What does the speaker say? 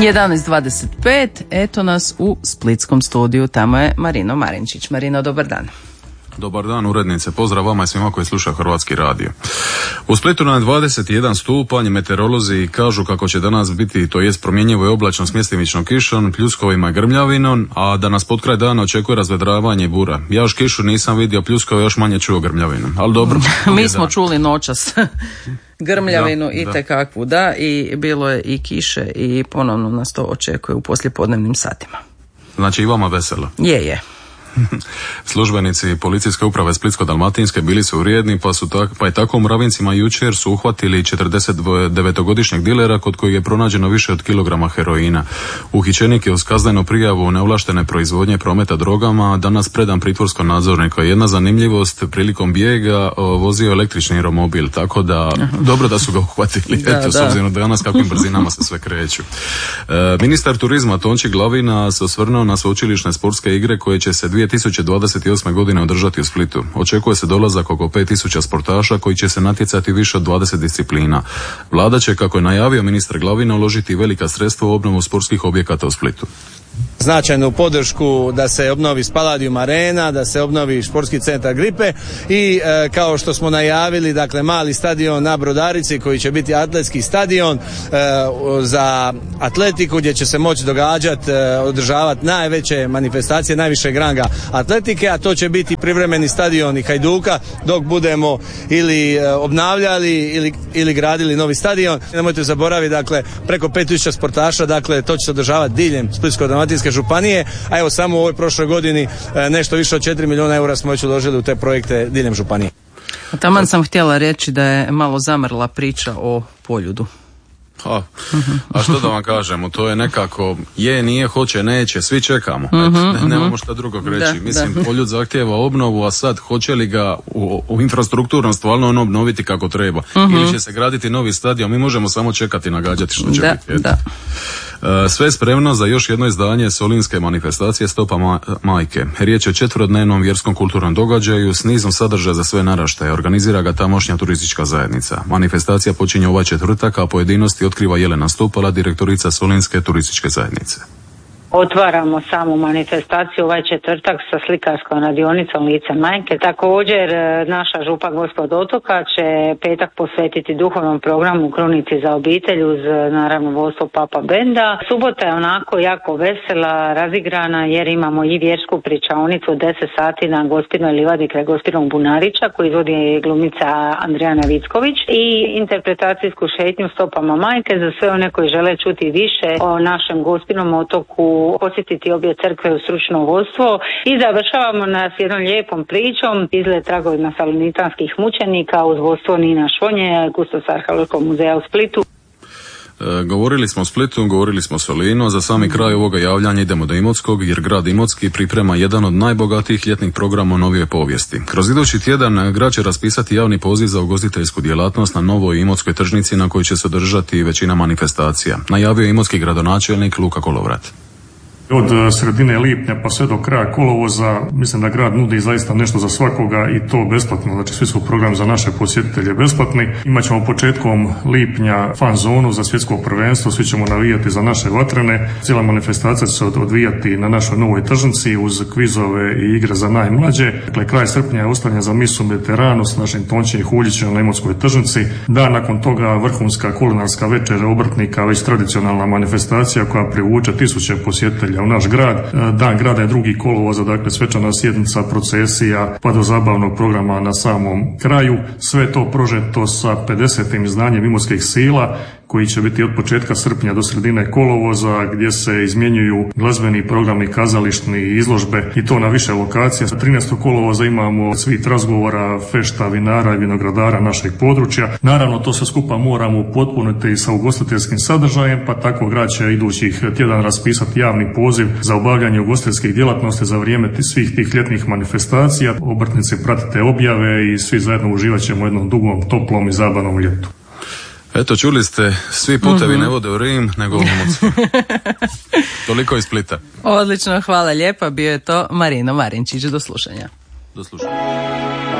11:25, eto nas u splitskom studiju, tamo je Marino Marinčić. Marino, dobar dan. Dobar dan, urednice, pozdrav vama i svima koji slušaju Hrvatski radio. U Splitu na 21 stupanj, meteorolozi kažu kako će danas biti, to jest promjenjivo i oblačno s mjestimičnom kišom, pljuskovima i grmljavinom, a da nas pod kraj dana očekuje razvedravanje i bura. Ja još kišu nisam vidio, pljuskove još manje čuo grmljavinu, ali dobro. Mi smo čuli noćas grmljavinu itekakvu, da, i bilo je i kiše i ponovno nas to očekuje u poslijepodnevnim satima. Znači i vama veselo? Je. Službenici policijske uprave Splitsko-dalmatinske bili su vrijedni, pa je tako u Mravincima jučer su uhvatili 49-godišnjeg dilera kod kojeg je pronađeno više od kilograma heroina. Uhićenik je uz kaznenu prijavu neovlaštene proizvodnje prometa drogama danas predan pritvorskom nadzorniku. Jedna zanimljivost, prilikom bijega vozio električni romobil, tako da dobro da su ga uhvatili, s obzirom da danas kakvim brzinama se sve kreću. Ministar turizma Tonči Glavina se osvrnuo na sveučilišne sportske igre koje će se 2028. godine održati u Splitu. Očekuje se dolazak oko 5000 sportaša koji će se natjecati više od 20 disciplina. Vlada će, kako je najavio ministar Glavina, uložiti velika sredstva u obnovu sportskih objekata u Splitu. Značajnu podršku da se obnovi Spaladium Arena, da se obnovi športski centar Gripe i kao što smo najavili, dakle mali stadion na Brodarici koji će biti atletski stadion za atletiku gdje će se moći održavati najveće manifestacije, najvišeg ranga atletike, a to će biti privremeni stadion i Hajduka dok budemo ili obnavljali ili gradili novi stadion. Nemojte zaboraviti, dakle preko 5000 sportaša, dakle to će se održavati diljem Splitsko-dalmatinske županije, a evo samo u ovoj prošloj godini nešto više od 4 milijuna eura smo već uložili u te projekte diljem županije. Taman sam htjela reći da je malo zamrla priča o Poljudu. A što da vam kažemo, to je nekako nije, hoće, neće, svi čekamo. Nemamo šta drugog reći. Mislim, Poljud zahtijeva obnovu, a sad hoće li ga u infrastrukturnom stvarno obnoviti kako treba. Ili će se graditi novi stadion, mi možemo samo čekati i nagađati što će biti. Sve je spremno za još jedno izdanje solinske manifestacije Stopa majke. Riječ je o 4-dnevnom vjerskom kulturnom događaju s nizom sadržaja za sve naraštaje. Organizira ga tamošnja turistička zajednica. Manifestacija počinje ovaj četvrtak, a pojedinosti otkriva Jelena Stupala, direktorica Solinske turističke zajednice. Otvaramo samu manifestaciju ovaj četvrtak sa slikarskom radionicom Lice majke. Također naša župa Gospod Otoka će petak posvetiti duhovnom programu Krunici za obitelj uz naravno vodstvo Papa Benda. Subota je onako jako vesela, razigrana jer imamo i vjersku pričaonicu u 10 sati na Gospinoj livadi kraj Gospinog Bunarića koju izvodi glumica Andrijana Vicković i interpretacijsku šetnju Stopama majke za sve one koji žele čuti više o našem Gospinom otoku, posjetiti obje crkve u stručno vodstvo i završavamo nas jednom lijepom pričom izgled tragovima salonitanskih mučenika uz vodstvo Nina Švonje, kustos Arheološkog muzeja u Splitu. Govorili smo o Splitu, govorili smo o Solinu, a za sami kraj ovoga javljanja idemo do Imotskog, jer grad Imotski priprema jedan od najbogatijih ljetnih programa u novijoj povijesti. Kroz idući tjedan grad će raspisati javni poziv za ugostiteljsku djelatnost na novoj Imotskoj tržnici na kojoj će se održati većina manifestacija. Najavio je imotski gradonačelnik Luka Kolovrat. Od sredine lipnja pa sve do kraja kolovoza mislim da grad nudi zaista nešto za svakoga i to besplatno. Znači svjetski program za naše posjetitelje besplatni. Imaćemo početkom lipnja fan zonu za svjetsko prvenstvo, svi ćemo navijati za naše vatrene. Cijela manifestacija će se odvijati na našoj novoj tržnici uz kvizove i igre za najmlađe. Dakle, kraj srpnja je ostavljen za misu Mediteranu s našim Tončijem i Huljićem na Imotskoj tržnici. Dan nakon toga vrhunska kulinarska večer obrtnika, već tradicionalna manifestacija koja privuče tisuće posjetitelja u naš grad. Dan grada je 2. kolovoza, dakle svečana sjednica, procesija pa do zabavnog programa na samom kraju. Sve to prožeto sa 50. izdanjem Imotskih sila koji će biti od početka srpnja do sredine kolovoza gdje se izmjenjuju glazbeni programi, kazališni izložbe i to na više lokacija. 13. kolovoza imamo svit razgovora, fešta, vinara i vinogradara našeg područja. Naravno to sve skupa moramo upotpuniti sa ugostiteljskim sadržajem, pa tako grad će idućih tjedan raspisati javni poziv za obavljanje ugostiteljskih djelatnosti za vrijeme svih tih ljetnih manifestacija. Obrtnici pratite objave i svi zajedno uživat ćemo u jednom dugom, toplom i zabavnom ljetu. Eto, čuli ste, svi putevi ne vode u Rim, nego u Imotski. Toliko iz Splita. Odlično, hvala lijepa. Bio je to Marino Marinčić. Do slušanja. Do slušanja.